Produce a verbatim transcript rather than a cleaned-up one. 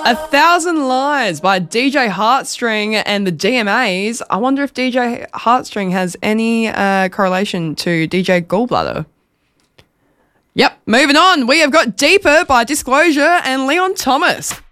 A Thousand Lies by D J Heartstring and the D M As. I wonder if D J Heartstring has any uh, correlation to D J Gallbladder. Yep, moving on. We have got Deeper by Disclosure and Leon Thomas.